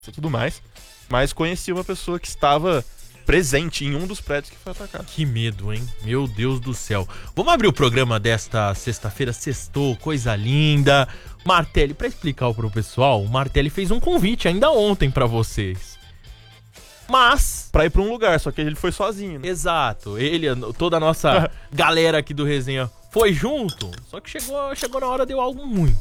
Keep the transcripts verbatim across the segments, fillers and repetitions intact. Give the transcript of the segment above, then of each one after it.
e tudo mais, mas conheci uma pessoa que estava presente em um dos prédios que foi atacado. Que medo, hein? Meu Deus do céu. Vamos abrir o programa desta sexta-feira, sextou, coisa linda. Martelli, pra explicar pro pessoal, o Martelli fez um convite ainda ontem pra vocês. Mas... pra ir pra um lugar, só que ele foi sozinho, né? Exato. Ele, toda a nossa galera aqui do Resenha foi junto, só que chegou, chegou na hora, deu algo ruim.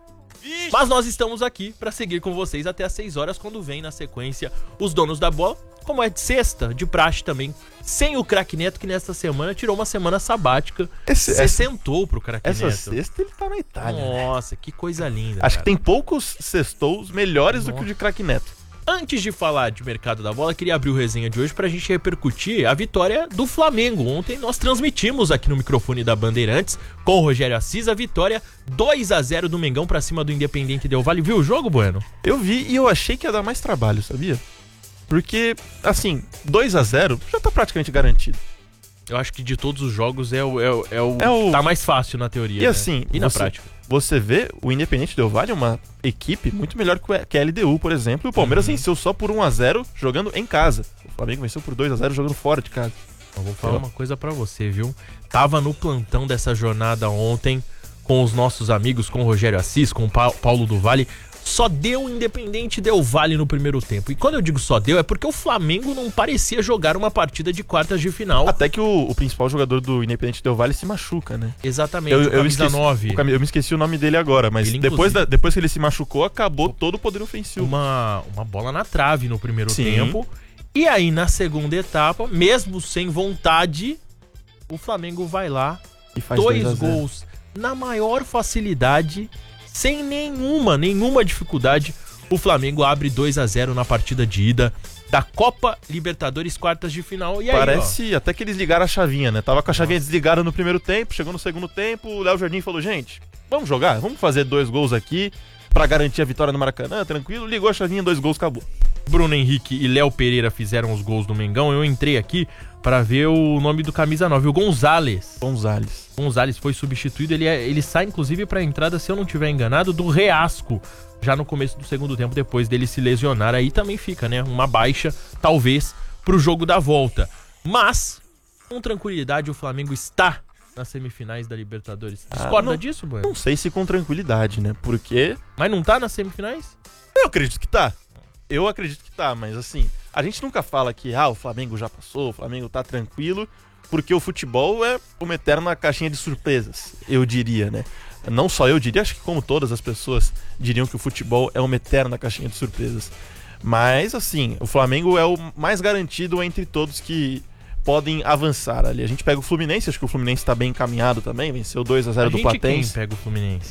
Mas nós estamos aqui pra seguir com vocês até às seis horas, quando vem na sequência os donos da bola. Como é de sexta, de praxe também, sem o Craque Neto, que nesta semana tirou uma semana sabática. Esse, Você essa, sentou pro Craque essa Neto. sexta ele tá na Itália. Nossa, né? que coisa linda. Acho cara. que tem poucos sextous melhores Nossa. do que o de Craque Neto. Antes de falar de mercado da bola, queria abrir o resenha de hoje pra gente repercutir a vitória do Flamengo. Ontem nós transmitimos aqui no microfone da Bandeirantes com o Rogério Assis a vitória dois a zero do Mengão pra cima do Independiente Del Valle. Viu o jogo, Bueno? Eu vi e eu achei que ia dar mais trabalho, sabia? Porque, assim, dois a zero já tá praticamente garantido. Eu acho que de todos os jogos é o, é o, é o, é o... tá mais fácil na teoria, E né? assim, e na você, prática. Você vê, o Independiente Del Valle é uma equipe muito melhor que a L D U, por exemplo. E o Palmeiras uhum. venceu só por um a zero jogando em casa. O Flamengo venceu por dois a zero jogando fora de casa. Eu vou falar uma coisa pra você, viu? Tava no plantão dessa jornada ontem com os nossos amigos, com o Rogério Assis, com o pa- Paulo do Vale. Só deu o Independiente Del Valle no primeiro tempo. E quando eu digo só deu, é porque o Flamengo não parecia jogar uma partida de quartas de final. Até que o, o principal jogador do Independente Del Valle se machuca, né? Exatamente, eu, o eu camisa esqueci, nove. O, eu me esqueci o nome dele agora, mas Ele, depois, da, depois que ele se machucou, acabou todo o poder ofensivo. Uma, uma bola na trave no primeiro Sim. tempo. E aí, na segunda etapa, mesmo sem vontade, o Flamengo vai lá, e faz dois gols na maior facilidade, sem nenhuma, nenhuma dificuldade. O Flamengo abre dois a zero na partida de ida da Copa Libertadores quartas de final. E aí, parece ó, até que eles ligaram a chavinha, né? Tava com a chavinha desligada no primeiro tempo, chegou no segundo tempo, o Léo Jardim falou, gente, vamos jogar, vamos fazer dois gols aqui pra garantir a vitória no Maracanã, tranquilo, ligou a chavinha, dois gols, acabou. Bruno Henrique e Léo Pereira fizeram os gols do Mengão. Eu entrei aqui pra ver o nome do camisa nove, o Gonzalez. Gonzalez. Gonzalez foi substituído, ele, é, ele sai inclusive pra entrada, se eu não tiver enganado, do Reasco, já no começo do segundo tempo, depois dele se lesionar. Aí também fica, né, uma baixa, talvez, pro jogo da volta. Mas, com tranquilidade, o Flamengo está nas semifinais da Libertadores. Discorda ah, não, disso, Bueno? Não sei se com tranquilidade, né, porque... Mas não tá nas semifinais? Eu acredito que tá. Eu acredito que tá, mas assim, a gente nunca fala que ah, o Flamengo já passou, o Flamengo tá tranquilo, porque o futebol é uma eterna caixinha de surpresas, eu diria, né? Não só eu diria, acho que como todas as pessoas diriam que o futebol é uma eterna caixinha de surpresas. Mas assim, o Flamengo é o mais garantido entre todos que podem avançar ali. A gente pega o Fluminense, acho que o Fluminense tá bem encaminhado também, venceu dois a zero do Platense. Quem pega o Fluminense?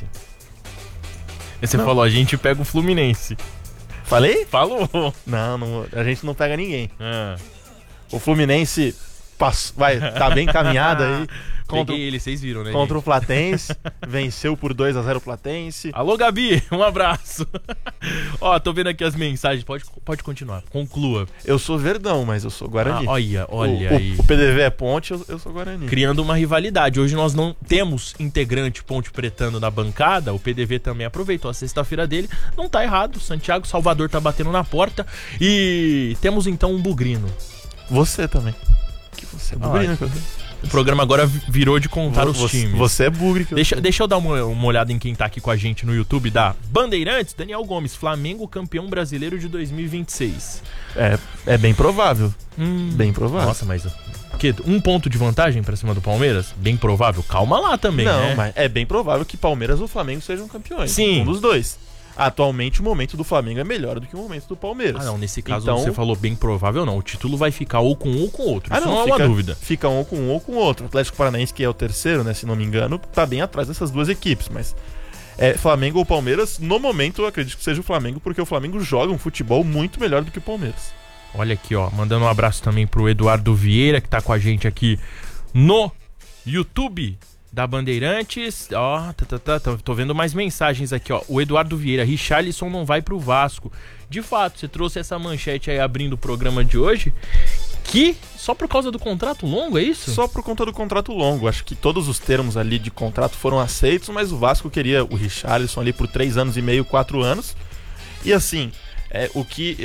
Você não. falou, a gente pega o Fluminense. Falei? Falou. Não, não, a gente não pega ninguém. Ah. O Fluminense pass... vai, tá bem encaminhado aí. Contra Peguei ele, vocês viram, né? Contra gente? o Platense. Venceu por dois a zero o Platense. Alô, Gabi, um abraço. Ó, tô vendo aqui as mensagens. Pode, pode continuar, conclua. Eu sou Verdão, mas eu sou Guarani. Ah, olha, olha o, aí. O, o P D V é Ponte, eu, eu sou Guarani. Criando uma rivalidade. Hoje nós não temos integrante Ponte Pretano na bancada. O P D V também aproveitou a sexta-feira dele. Não tá errado. Santiago Salvador tá batendo na porta. E temos então um bugrino. Você também. Que você é bugrino, ah, O programa agora virou de contar você, os times. Você é bugre. Deixa, eu deixa eu dar uma, uma olhada em quem tá aqui com a gente no YouTube da Bandeirantes. Daniel Gomes, Flamengo campeão brasileiro de dois mil e vinte e seis. É, é bem provável. Hum, bem provável. Nossa, mas... Que, um ponto de vantagem pra cima do Palmeiras? Bem provável. Calma lá também, Não, né? mas é bem provável que Palmeiras ou Flamengo sejam campeões. Sim. Um dos dois. Atualmente o momento do Flamengo é melhor do que o momento do Palmeiras. Ah, não, nesse caso então, você falou bem provável, não. O título vai ficar ou com um ou com outro. Ah, Isso não, não é fica, uma dúvida. Fica um com um ou com outro. O Atlético Paranaense, que é o terceiro, né, se não me engano, tá bem atrás dessas duas equipes, mas é, Flamengo ou Palmeiras, no momento eu acredito que seja o Flamengo, porque o Flamengo joga um futebol muito melhor do que o Palmeiras. Olha aqui, ó, mandando um abraço também pro Eduardo Vieira, que tá com a gente aqui no YouTube da Bandeirantes. Ó, tá, tá, tá, tá, tô vendo mais mensagens aqui, ó. O Eduardo Vieira, Richarlison não vai pro Vasco. De fato, você trouxe essa manchete aí abrindo o programa de hoje, que só por causa do contrato longo, é isso? Só por conta do contrato longo. Acho que todos os termos ali de contrato foram aceitos, mas o Vasco queria o Richarlison ali por três anos e meio, quatro anos. E assim, É, o que